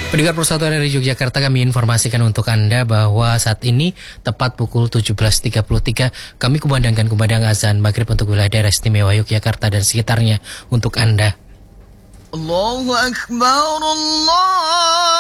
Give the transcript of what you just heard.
Pendengar Persatuan dari Yogyakarta, kami informasikan untuk Anda bahwa saat ini tepat pukul 17.33 kami kumandangkan azan maghrib untuk wilayah daerah istimewa Yogyakarta dan sekitarnya untuk Anda. Allahu Akbar, Allah.